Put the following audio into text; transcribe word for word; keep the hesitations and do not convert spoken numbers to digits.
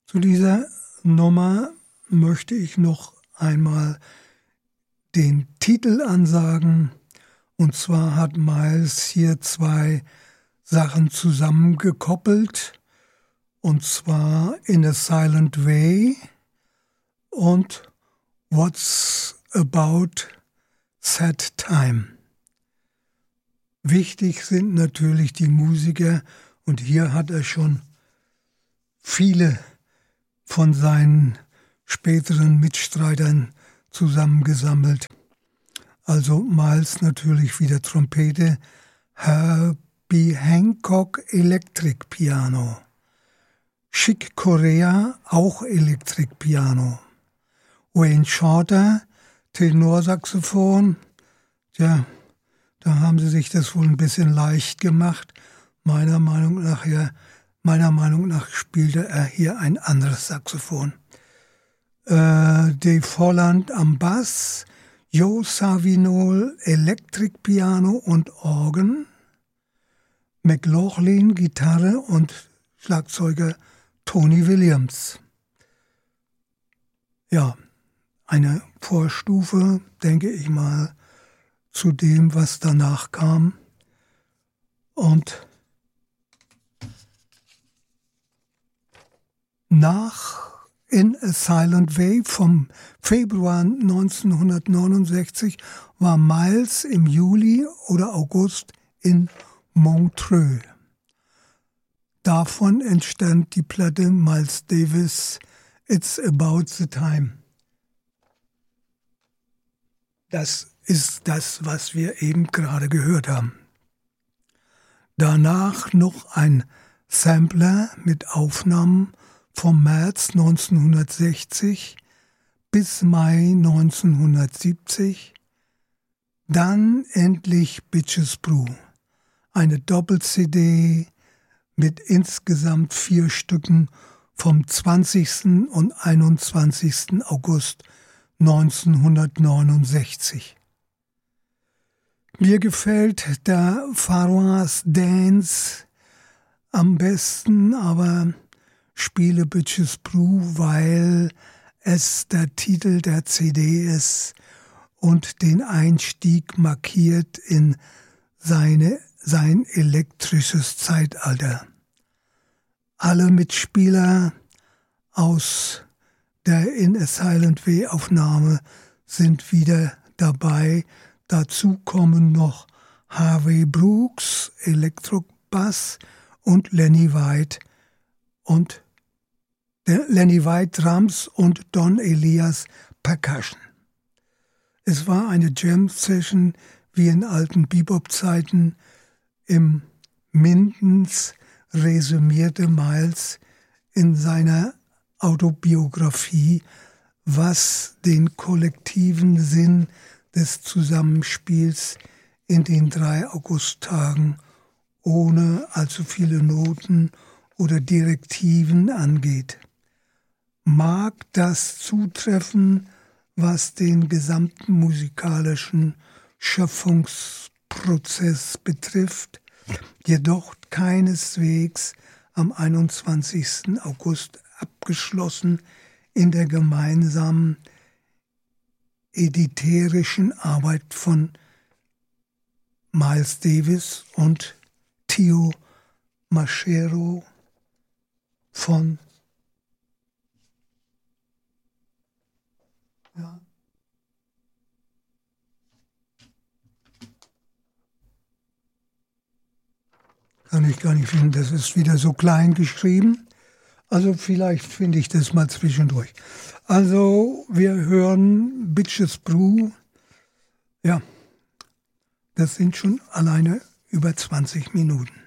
Zu dieser Nummer möchte ich noch einmal den Titel ansagen. Und zwar hat Miles hier zwei Sachen zusammengekoppelt. Und zwar In a Silent Way und What's About Sad Time. Wichtig sind natürlich die Musiker, und hier hat er schon viele von seinen späteren Mitstreitern zusammengesammelt. Also Miles natürlich wieder Trompete, Herbie Hancock Electric Piano, Chick Corea auch Electric Piano, Wayne Shorter Tenorsaxophon. Ja, da haben sie sich das wohl ein bisschen leicht gemacht. Meiner Meinung nach, ja, meiner Meinung nach spielte er hier ein anderes Saxophon. Äh, Dave Holland am Bass, Joe Savinol Electric Piano und Orgel, McLaughlin Gitarre und Schlagzeuger Tony Williams. Ja, eine Vorstufe, denke ich mal, zu dem, was danach kam. Und nach In a Silent Way vom Februar neunzehnhundertneunundsechzig war Miles im Juli oder August in Montreux. Davon entstand die Platte Miles Davis It's About the Time. Das ist das, was wir eben gerade gehört haben. Danach noch ein Sampler mit Aufnahmen vom März neunzehnhundertsechzig bis Mai neunzehnhundertsiebzig. Dann endlich Bitches Brew, eine Doppel-C D mit insgesamt vier Stücken vom zwanzigsten und einundzwanzigsten August neunzehnhundertneunundsechzig. Mir gefällt der Pharaoh's Dance am besten, aber spiele Bitches Brew, weil es der Titel der C D ist und den Einstieg markiert in seine, sein elektrisches Zeitalter. Alle Mitspieler aus der In a Silent Way Aufnahme sind wieder dabei. Dazu kommen noch Harvey Brooks, Elektrobass und Lenny White und Lenny White Drums und Don Elias Percussion. Es war eine Jam-Session wie in alten Bebop-Zeiten. Im Mindens resümierte Miles in seiner Autobiografie, was den kollektiven Sinn des Zusammenspiels in den drei Augusttagen ohne allzu viele Noten oder Direktiven angeht. Mag das zutreffen, was den gesamten musikalischen Schöpfungsprozess betrifft, jedoch keineswegs am einundzwanzigsten August abgeschlossen in der gemeinsamen editerischen Arbeit von Miles Davis und Theo Machero von ja, kann ich gar nicht finden, das ist wieder so klein geschrieben. Also vielleicht finde ich das mal zwischendurch. Also wir hören Bitches Brew. Ja, das sind schon alleine über zwanzig Minuten.